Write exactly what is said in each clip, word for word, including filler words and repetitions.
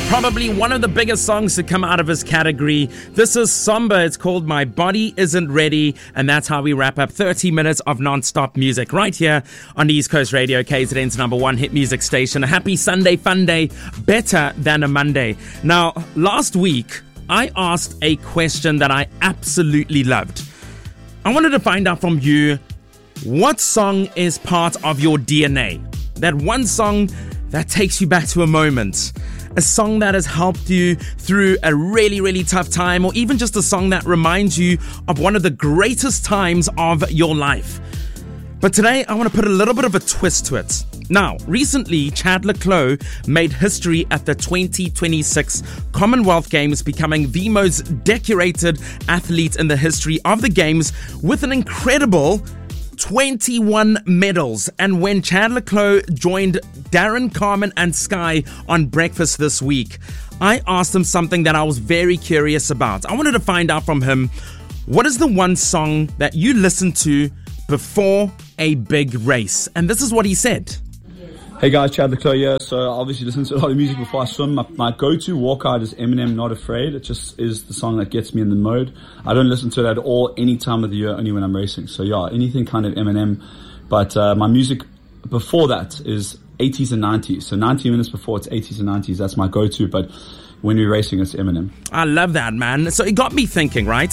Probably one of the biggest songs to come out of his category. This is Somber. It's called My Body Isn't Ready. And that's how we wrap up thirty minutes of non-stop music right here on East Coast Radio, K Z N's number one hit music station. A happy Sunday fun day, better than a Monday. Now, last week, I asked a question that I absolutely loved. I wanted to find out from you, what song is part of your D N A? That one song that takes you back to a moment. A song that has helped you through a really, really tough time, or even just a song that reminds you of one of the greatest times of your life. But today, I want to put a little bit of a twist to it. Now, recently, Chad le Clos made history at the twenty twenty-six Commonwealth Games, becoming the most decorated athlete in the history of the Games with an incredible twenty-one medals. And when Chad le Clos joined Darren, Carmen and Sky on Breakfast this week, I asked him something that I was very curious about. I wanted to find out from him, what is the one song that you listen to before a big race? And this is what he said. Hey guys, Chad le Clos here. So obviously listen to a lot of music before I swim. My, my go-to walkout is Eminem, Not Afraid. It just is the song that gets me in the mode. I don't listen to it at all any time of the year, only when I'm racing. So yeah, anything kind of Eminem. But uh, my music before that is eighties and nineties. So ninety minutes before, it's eighties and nineties. That's my go-to. But when we're racing, it's Eminem. I love that, man. So it got me thinking, right?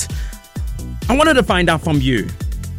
I wanted to find out from you,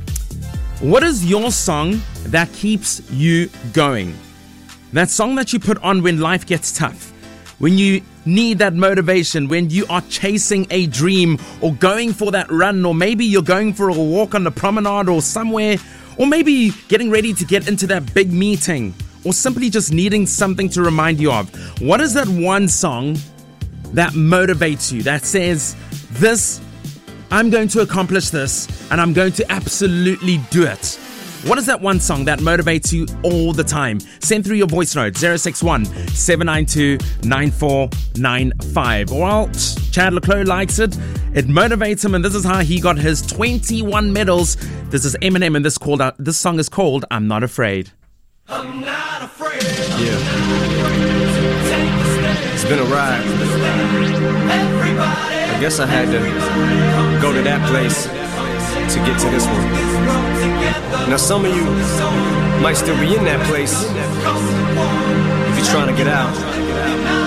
what is your song that keeps you going? That song that you put on when life gets tough, when you need that motivation, when you are chasing a dream or going for that run, or maybe you're going for a walk on the promenade or somewhere, or maybe getting ready to get into that big meeting, or simply just needing something to remind you of. What is that one song that motivates you, that says, this, I'm going to accomplish this, and I'm going to absolutely do it? What is that one song that motivates you all the time? Send through your voice note, zero six one, seven nine two, nine four nine five. Well, Chad le Clos likes it. It motivates him, and this is how he got his twenty-one medals. This is Eminem, and this called out. This song is called I'm Not Afraid. I'm not afraid. Yeah. It's been a ride. I guess I had to go to that place to get to this one. Now some of you might still be in that place if you're trying to get out.